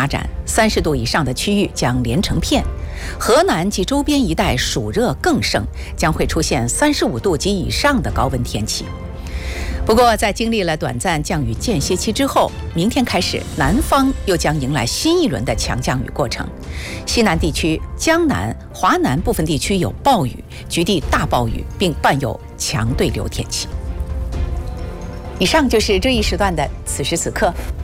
发展，30度以上的区域将连成片，河南及周边一带暑热更盛，将会出现35度及以上的高温天气。不过，在经历了短暂降雨间歇期之后，明天开始，南方又将迎来新一轮的强降雨过程。西南地区、江南、华南部分地区有暴雨，局地大暴雨，并伴有强对流天气。以上就是这一时段的此时此刻。